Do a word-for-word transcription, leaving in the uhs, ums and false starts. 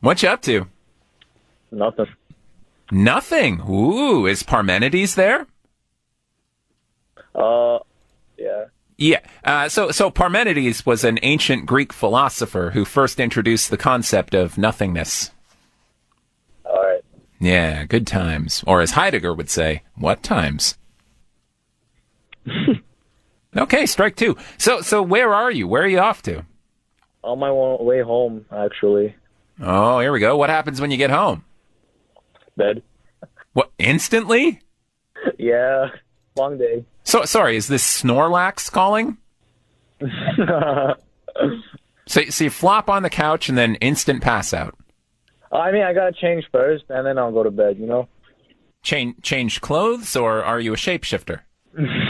What you up to? Nothing. Nothing. Ooh, is Parmenides there? Uh, yeah. Yeah. Uh, so, so Parmenides was an ancient Greek philosopher who first introduced the concept of nothingness. All right. Yeah, good times. Or as Heidegger would say, what times? Okay, strike two. So, so where are you? Where are you off to? On my wa- way home, actually. Oh, here we go. What happens when you get home? Bed. What, instantly? Yeah. Long day. So, sorry, is this Snorlax calling? So, so you flop on the couch and then instant pass out. I mean, I gotta change first, and then I'll go to bed, you know? Change, change clothes, or are you a shapeshifter?